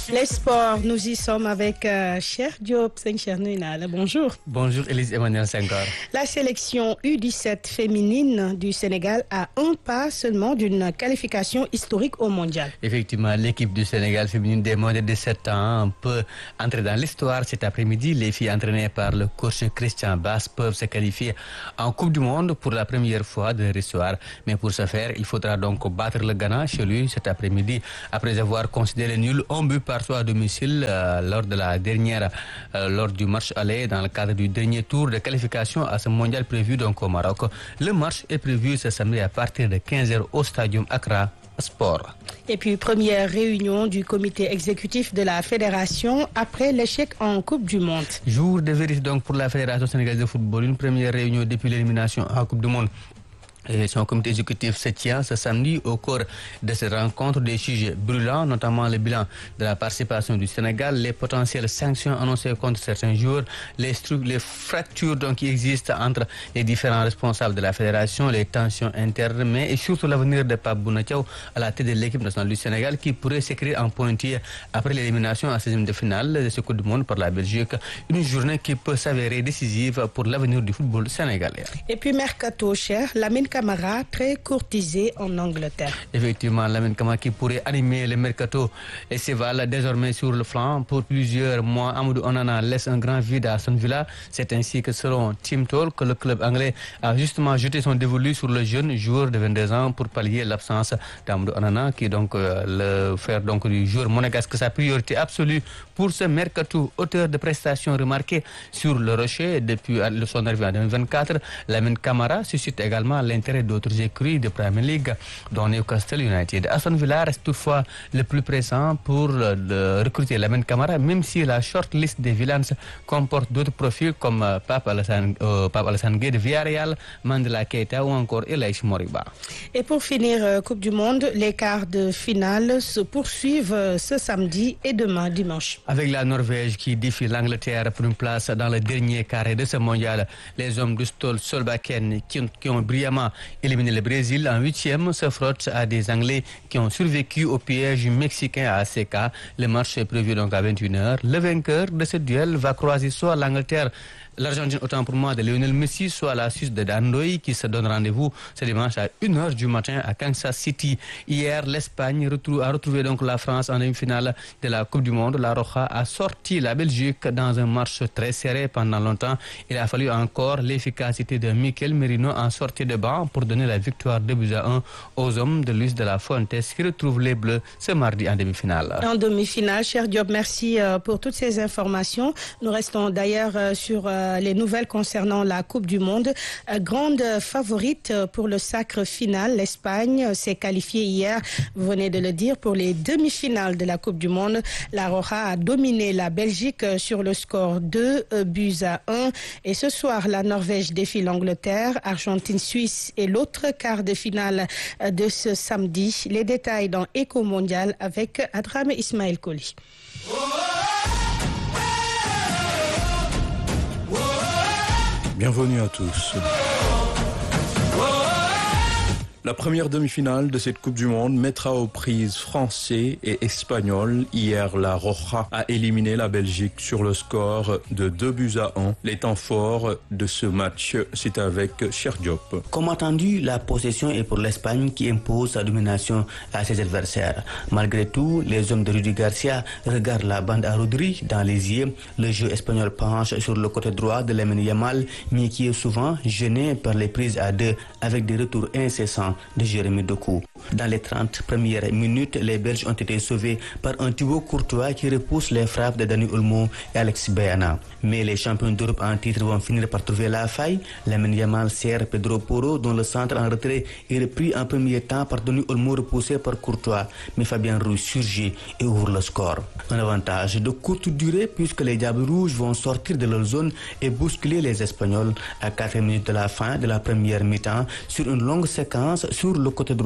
Les sports, nous y sommes avec Cheikh Diop. Bonjour. Bonjour Élise Emmanuel Senghor. La sélection U17 féminine du Sénégal a un pas seulement d'une qualification historique au mondial. Effectivement, l'équipe du Sénégal féminine des moins de 17 ans peut entrer dans l'histoire cet après-midi. Les filles entraînées par le coach Christian Bass peuvent se qualifier en Coupe du Monde pour la première fois de leur histoire. Mais pour ce faire, il faudra donc battre le Ghana chez lui cet après-midi après avoir considéré nul un but partout à domicile lors du match aller dans le cadre du dernier tour de qualification à ce mondial prévu donc au Maroc. Le match est prévu ce samedi à partir de 15h au Stadium Accra Sport. Et puis, première réunion du comité exécutif de la fédération après l'échec en Coupe du Monde. Jour de vérité donc pour la Fédération sénégalaise de football, une première réunion depuis l'élimination en Coupe du Monde. Et son comité exécutif se tient ce samedi. Au cours de cette rencontre, des sujets brûlants, notamment le bilan de la participation du Sénégal, les potentielles sanctions annoncées contre certains joueurs, les fractures donc qui existent entre les différents responsables de la fédération, les tensions internes, mais et surtout l'avenir de Pape Bouna Thiaw à la tête de l'équipe nationale du Sénégal qui pourrait s'écrire en pointillé après l'élimination en 16e de finale de ce Coupe du Monde par la Belgique. Une journée qui peut s'avérer décisive pour l'avenir du football sénégalais. Et puis mercato, cher, Lamine Camara, très courtisé en Angleterre. Effectivement, Lamine Camara qui pourrait animer le mercato et s'évale désormais sur le flanc. Pour plusieurs mois, Amadou Onana laisse un grand vide à Aston Villa. C'est ainsi que selon Tim Toll que le club anglais a justement jeté son dévolu sur le jeune joueur de 22 ans pour pallier l'absence d'Amadou Onana qui donc le faire donc du joueur monégasque sa priorité absolue pour ce mercato. Auteur de prestations remarquées sur le rocher depuis son arrivée en 2024, Lamine Camara suscite également l'intérêt d'autres écuries de Premier League, dont Newcastle United. Aston Villa reste toutefois le plus pressant pour recruter Lamine Camara, même si la shortlist des Villains comporte d'autres profils comme Pape Alassane Gueye de Villarreal, Mandela Keita ou encore Elaïch Moriba. Et pour finir, Coupe du Monde, les quarts de finale se poursuivent ce samedi et demain dimanche. Avec la Norvège qui défie l'Angleterre pour une place dans le dernier carré de ce mondial, les hommes de Ståle Solbakken qui ont brillamment éliminé le Brésil en 8e se frottent à des Anglais qui ont survécu au piège mexicain à ACK. Le match est prévu donc à 21h. Le vainqueur de ce duel va croiser soit l'Argentine, autant pour moi, de Lionel Messi, soit la Suisse de Dan Doy qui se donne rendez-vous ce dimanche à 1h du matin à Kansas City. Hier, l'Espagne a retrouvé donc la France en demi-finale de la Coupe du Monde. La Roja a sorti la Belgique dans un match très serré pendant longtemps. Il a fallu encore l'efficacité de Mikel Merino en sortie de banc pour donner la victoire 2-1 aux hommes de Luis de la Fuentes qui retrouvent les Bleus ce mardi en demi-finale. En demi-finale, cher Diop, merci pour toutes ces informations. Nous restons d'ailleurs sur les nouvelles concernant la Coupe du Monde. Grande favorite pour le sacre final, l'Espagne s'est qualifiée hier, vous venez de le dire, pour les demi-finales de la Coupe du Monde. La Roja a dominé la Belgique sur le score 2-1. Et ce soir, la Norvège défie l'Angleterre, Argentine-Suisse et l'autre quart de finale de ce samedi. Les détails dans Éco Mondial avec Adramé Ismaël Koli. Bienvenue à tous. La première demi-finale de cette Coupe du Monde mettra aux prises français et espagnols. Hier, la Roja a éliminé la Belgique sur le score de 2-1. Les temps forts de ce match, c'est avec Cheikh Diop. Comme attendu, la possession est pour l'Espagne qui impose sa domination à ses adversaires. Malgré tout, les hommes de Rudy Garcia regardent la bande à Rodri dans les yeux. Le jeu espagnol penche sur le côté droit de Lamine Yamal, mais qui est souvent gêné par les prises à deux avec des retours incessants de Jérémy Doku. Dans les 30 premières minutes, les Belges ont été sauvés par un Thibaut Courtois qui repousse les frappes de Dani Olmo et Alex Bayana. Mais les champions d'Europe en titre vont finir par trouver la faille. Lamine Yamal sert Pedro Porro, dont le centre en retrait est repris en premier temps par Dani Olmo repoussé par Courtois. Mais Fabien Ruiz surgit et ouvre le score. Un avantage de courte durée puisque les Diables Rouges vont sortir de leur zone et bousculer les Espagnols à 4 minutes de la fin de la première mi-temps sur une longue séquence sur le côté droit de la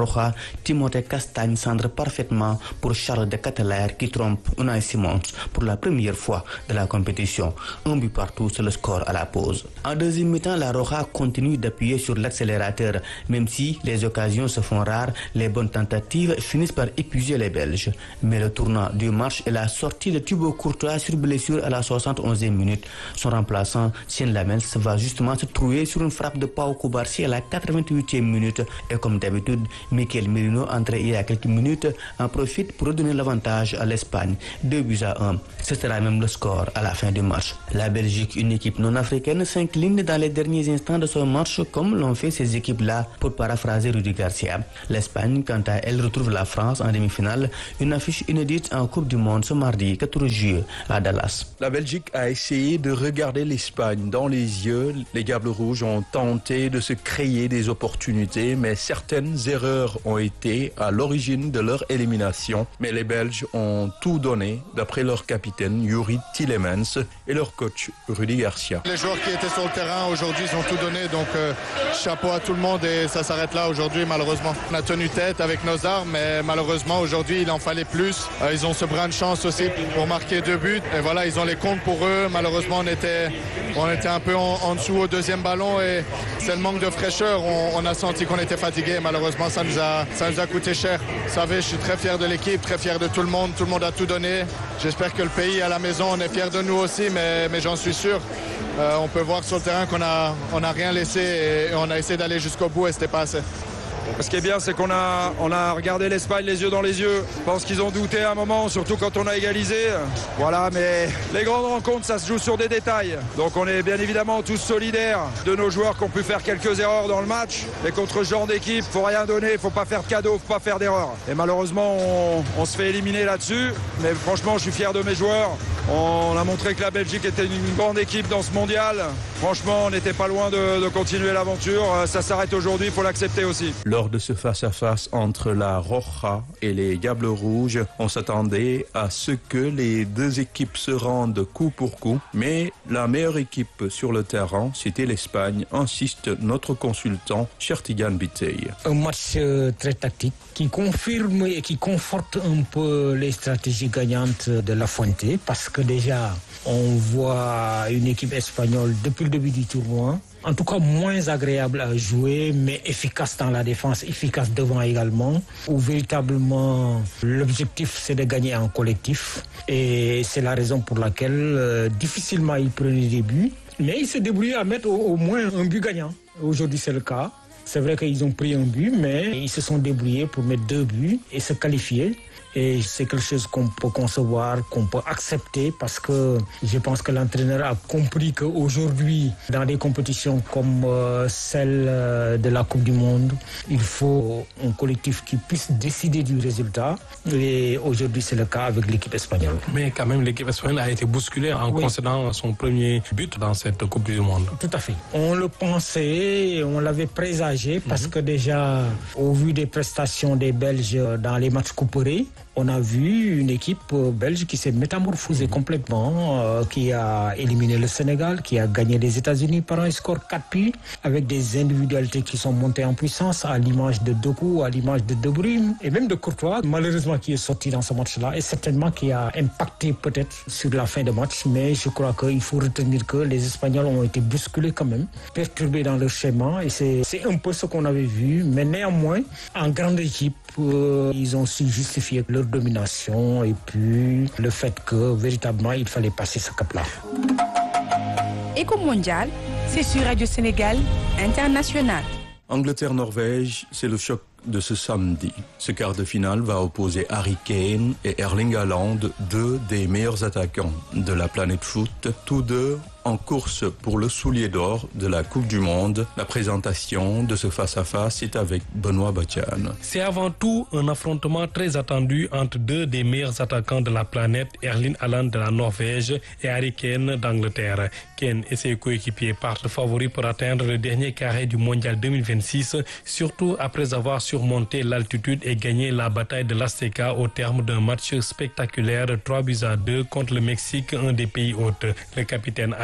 Roja, Timothée Castagne centre parfaitement pour Charles de Ketelaere qui trompe Unai Simons pour la première fois de la compétition. Un but partout sur le score à la pause. En deuxième mi-temps, la Roja continue d'appuyer sur l'accélérateur. Même si les occasions se font rares, les bonnes tentatives finissent par épuiser les Belges. Mais le tournant du match est la sortie de Thibaut Courtois sur blessure à la 71e minute. Son remplaçant, Sean Lamels, va justement se trouver sur une frappe de Pau Cubarsí à la 88e minute. Et comme d'habitude, Mikel Merino, entré il y a quelques minutes, en profite pour redonner l'avantage à l'Espagne. 2-1. Ce sera même le score à la fin du match. La Belgique, une équipe non africaine, s'incline dans les derniers instants de son match comme l'ont fait ces équipes-là, pour paraphraser Rudi Garcia. L'Espagne, quant à elle, retrouve la France en demi-finale. Une affiche inédite en Coupe du Monde ce mardi 14 juillet à Dallas. La Belgique a essayé de regarder l'Espagne dans les yeux. Les Diables Rouges ont tenté de se créer des opportunités, mais certaines erreurs ont été à l'origine de leur élimination. Mais les Belges ont tout donné, d'après leur capitaine Yuri Tielemans et leur coach Rudi Garcia. Les joueurs qui étaient sur le terrain aujourd'hui ils ont tout donné, donc chapeau à tout le monde et ça s'arrête là aujourd'hui malheureusement. On a tenu tête avec nos armes, mais malheureusement aujourd'hui il en fallait plus. Ils ont ce brin de chance aussi pour marquer 2 buts et voilà, ils ont les comptes pour eux. Malheureusement on était un peu en dessous au deuxième ballon et c'est le manque de fraîcheur. On a senti qu'on était fatigué. Malheureusement ça nous a coûté cher. Vous savez, je suis très fier de l'équipe, très fier de tout le monde a tout donné. J'espère que le pays à la maison on est fier de nous aussi, mais j'en suis sûr. On peut voir sur le terrain qu'on a rien laissé et on a essayé d'aller jusqu'au bout et c'était pas assez. Ce qui est bien, c'est qu'on a regardé l'Espagne les yeux dans les yeux. Je pense qu'ils ont douté à un moment, surtout quand on a égalisé. Voilà, mais les grandes rencontres, ça se joue sur des détails. Donc on est bien évidemment tous solidaires de nos joueurs qui ont pu faire quelques erreurs dans le match. Mais contre ce genre d'équipe, faut rien donner, faut pas faire de cadeaux, faut pas faire d'erreurs. Et malheureusement, on se fait éliminer là-dessus. Mais franchement, je suis fier de mes joueurs. On a montré que la Belgique était une grande équipe dans ce mondial. Franchement, on n'était pas loin de continuer l'aventure. Ça s'arrête aujourd'hui, il faut l'accepter aussi. Lors de ce face-à-face entre la Roja et les Diables Rouges, on s'attendait à ce que les deux équipes se rendent coup pour coup. Mais la meilleure équipe sur le terrain, c'était l'Espagne, insiste notre consultant Chertigan Bitey. Un match très tactique qui confirme et qui conforte un peu les stratégies gagnantes de La Fuente, parce que déjà, on voit une équipe espagnole depuis le début du tournoi, en tout cas moins agréable à jouer, mais efficace dans la défense, efficace devant également, où véritablement l'objectif c'est de gagner en collectif. Et c'est la raison pour laquelle difficilement ils prenaient des buts, mais ils se débrouillaient à mettre au moins un but gagnant. Aujourd'hui c'est le cas. C'est vrai qu'ils ont pris un but, mais ils se sont débrouillés pour mettre 2 buts et se qualifier. Et c'est quelque chose qu'on peut concevoir, qu'on peut accepter, parce que je pense que l'entraîneur a compris qu'aujourd'hui, dans des compétitions comme celle de la Coupe du Monde, il faut un collectif qui puisse décider du résultat. Et aujourd'hui, c'est le cas avec l'équipe espagnole. Mais quand même, l'équipe espagnole a été bousculée en concédant son premier but dans cette Coupe du Monde. Tout à fait. On le pensait, on l'avait présagé, parce que déjà, au vu des prestations des Belges dans les matchs couperés, on a vu une équipe belge qui s'est métamorphosée complètement, qui a éliminé le Sénégal, qui a gagné les États-Unis par un score 4-0, avec des individualités qui sont montées en puissance, à l'image de Doku, à l'image de De Bruyne, et même de Courtois, malheureusement qui est sorti dans ce match-là, et certainement qui a impacté peut-être sur la fin de match. Mais je crois qu'il faut retenir que les Espagnols ont été bousculés quand même, perturbés dans leur schéma, et c'est un peu ce qu'on avait vu. Mais néanmoins, en grande équipe, ils ont su justifier leur domination et puis le fait que véritablement il fallait passer ce cap-là. Éco Mondial, c'est sur Radio Sénégal International. Angleterre-Norvège, c'est le choc de ce samedi. Ce quart de finale va opposer Harry Kane et Erling Haaland, 2 des meilleurs attaquants de la planète foot, tous deux en course pour le soulier d'or de la Coupe du Monde. La présentation de ce face-à-face est avec Benoît Batian. C'est avant tout un affrontement très attendu entre 2 des meilleurs attaquants de la planète, Erling Haaland de la Norvège et Harry Kane d'Angleterre. Kane et ses coéquipiers partent favoris pour atteindre le dernier carré du Mondial 2026, surtout après avoir surmonté l'altitude et gagné la bataille de l'Azteca au terme d'un match spectaculaire 3-2 contre le Mexique, un des pays hôtes. Le capitaine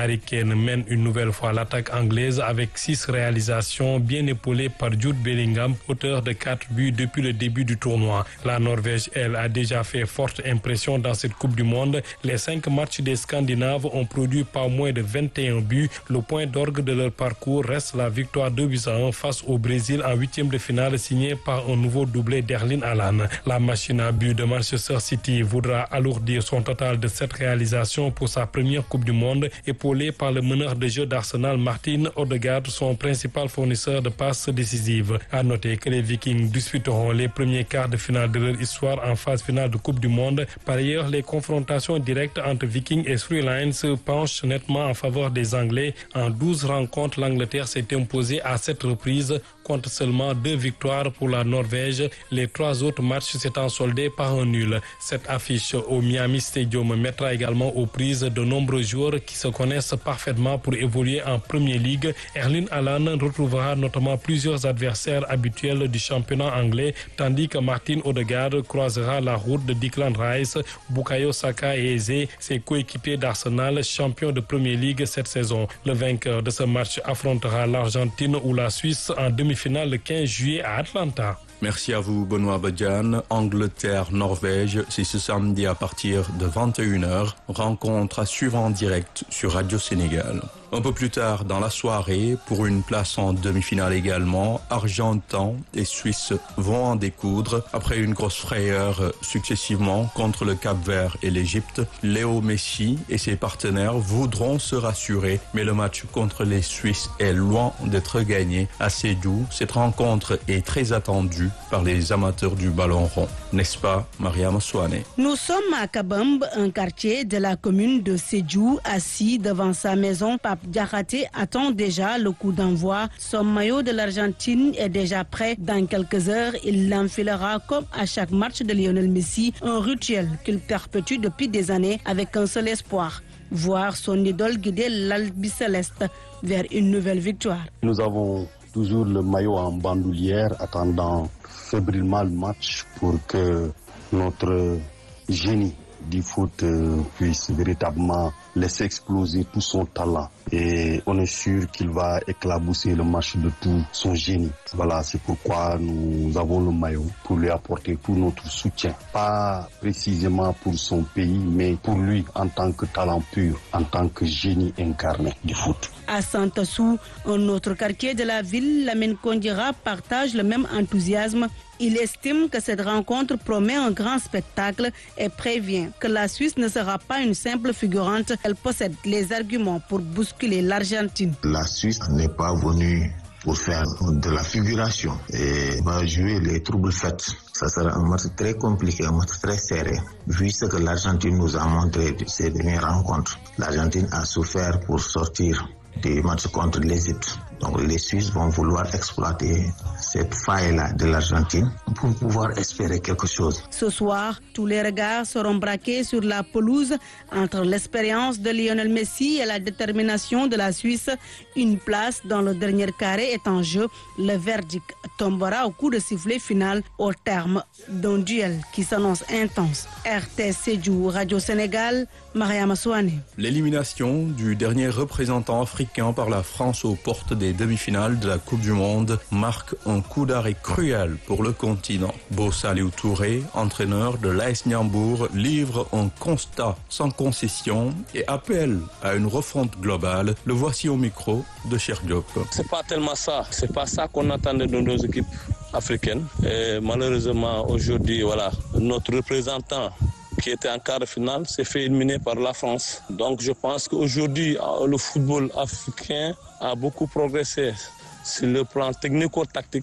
Harry Kane mène une nouvelle fois l'attaque anglaise avec 6 réalisations bien épaulées par Jude Bellingham, auteur de 4 buts depuis le début du tournoi. La Norvège, elle, a déjà fait forte impression dans cette Coupe du Monde. Les 5 matchs des Scandinaves ont produit pas moins de 21 buts. Le point d'orgue de leur parcours reste la victoire 2-1 face au Brésil en 8e de finale signée par un nouveau doublé d'Erling Haaland. La machine à but de Manchester City voudra alourdir son total de 7 réalisations pour sa première Coupe du Monde, épaulé par le meneur de jeu d'Arsenal Martin Odegaard, son principal fournisseur de passes décisives. À noter que les Vikings disputeront les premiers quarts de finale de leur histoire en phase finale de Coupe du Monde. Par ailleurs, les confrontations directes entre Vikings et Three Lions penchent nettement en faveur des Anglais. En 12 rencontres, l'Angleterre s'est imposée à 7 reprises, contre seulement 2 victoires pour la Norvège. Les 3 autres matchs s'étant soldés par un nul. Cette affiche au Miami Stadium mettra également aux prises de nombreux joueurs qui se connaissent parfaitement pour évoluer en Premier League. Erling Haaland retrouvera notamment plusieurs adversaires habituels du championnat anglais, tandis que Martin Odegaard croisera la route de Declan Rice, Bukayo Saka et Eze, ses coéquipiers d'Arsenal, champions de Premier League cette saison. Le vainqueur de ce match affrontera l'Argentine ou la Suisse en demi-finale le 15 juillet à Atlanta. Merci à vous, Benoît Badiane. Angleterre-Norvège, c'est ce samedi à partir de 21h. Rencontre à suivre en direct sur Radio Sénégal. Un peu plus tard dans la soirée, pour une place en demi-finale également, Argentins et Suisses vont en découdre. Après une grosse frayeur successivement contre le Cap-Vert et l'Égypte, Léo Messi et ses partenaires voudront se rassurer. Mais le match contre les Suisses est loin d'être gagné à Sédhiou. Cette rencontre est très attendue par les amateurs du ballon rond. N'est-ce pas, Mariama Souane? Nous sommes à Kabamb, un quartier de la commune de Sédhiou, assis devant sa maison. Pape Diakhaté attend déjà le coup d'envoi. Son maillot de l'Argentine est déjà prêt. Dans quelques heures, il l'enfilera comme à chaque match de Lionel Messi, un rituel qu'il perpétue depuis des années avec un seul espoir: voir son idole guider l'Albi-Céleste vers une nouvelle victoire. Nous avons toujours le maillot en bandoulière, attendant fébrilement le match pour que notre génie du foot puisse véritablement laisser exploser tout son talent. Et on est sûr qu'il va éclabousser le match de tout son génie. Voilà, c'est pourquoi nous avons le maillot, pour lui apporter tout notre soutien. Pas précisément pour son pays, mais pour lui en tant que talent pur, en tant que génie incarné du foot. À Santassou, un autre quartier de la ville, Lamine Kondira partage le même enthousiasme. Il estime que cette rencontre promet un grand spectacle et prévient que la Suisse ne sera pas une simple figurante. Elle possède les arguments pour bousculer l'Argentine. La Suisse n'est pas venue pour faire de la figuration et va jouer les troubles faits. Ça sera un match très compliqué, un match très serré. Vu ce que l'Argentine nous a montré de ces dernières rencontres, l'Argentine a souffert pour sortir du match contre l'Égypte. Donc les Suisses vont vouloir exploiter cette faille-là de l'Argentine pour pouvoir espérer quelque chose. Ce soir, tous les regards seront braqués sur la pelouse. Entre l'expérience de Lionel Messi et la détermination de la Suisse, une place dans le dernier carré est en jeu. Le verdict tombera au coup de sifflet final au terme d'un duel qui s'annonce intense. RTS Sédhiou, Radio Sénégal, Mariama Souane. L'élimination du dernier représentant africain par la France aux portes des demi-finales de la Coupe du Monde marque un coup d'arrêt cruel pour le continent. Bossaliou Touré, entraîneur de l'AS Niambour, livre un constat sans concession et appelle à une refonte globale. Le voici au micro de Cheikh Diop. C'est pas tellement ça. C'est pas ça qu'on attendait de nos équipes africaines. Et malheureusement, aujourd'hui, voilà, notre représentant qui était en quart de finale s'est fait éliminer par la France. Donc je pense qu'aujourd'hui, le football africain a beaucoup progressé sur le plan technico-tactique.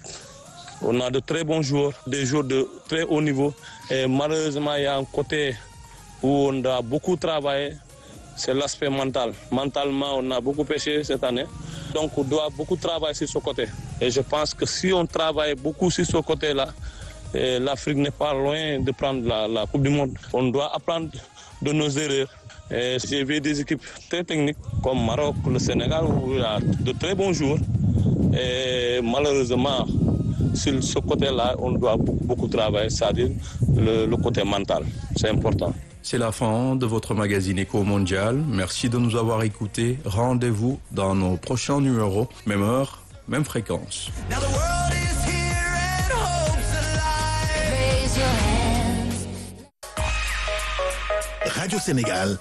On a de très bons joueurs, des joueurs de très haut niveau. Et malheureusement, il y a un côté où on a beaucoup travaillé, c'est l'aspect mental. Mentalement, on a beaucoup péché cette année. Donc on doit beaucoup travailler sur ce côté. Et je pense que si on travaille beaucoup sur ce côté-là, l'Afrique n'est pas loin de prendre la Coupe du Monde. On doit apprendre de nos erreurs. J'ai vu des équipes très techniques comme Maroc, le Sénégal, où il y a de très bons joueurs. Et malheureusement, sur ce côté-là, on doit beaucoup travailler, c'est-à-dire le côté mental. C'est important. C'est la fin de votre magazine Éco Mondial. Merci de nous avoir écoutés. Rendez-vous dans nos prochains numéros. Même heure, même fréquence. Radio Sénégal,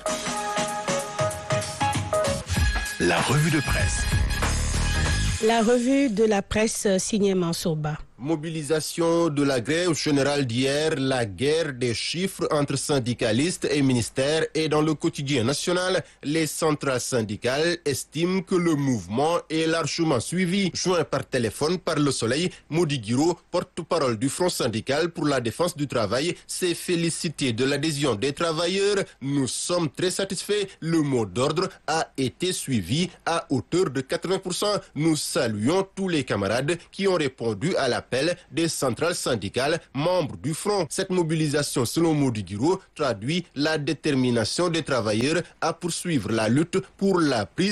la revue de presse. La revue de la presse signée Mansour Ba. Mobilisation de la grève générale d'hier, la guerre des chiffres entre syndicalistes et ministères et dans le quotidien national, les centrales syndicales estiment que le mouvement est largement suivi. Joint par téléphone par Le Soleil, Mody Guiro, porte-parole du Front syndical pour la défense du travail, s'est félicité de l'adhésion des travailleurs. Nous sommes très satisfaits. Le mot d'ordre a été suivi à hauteur de 80%. Nous saluons tous les camarades qui ont répondu à l'appel des centrales syndicales membres du Front. Cette mobilisation, selon Mody Guiro, traduit la détermination des travailleurs à poursuivre la lutte pour la prise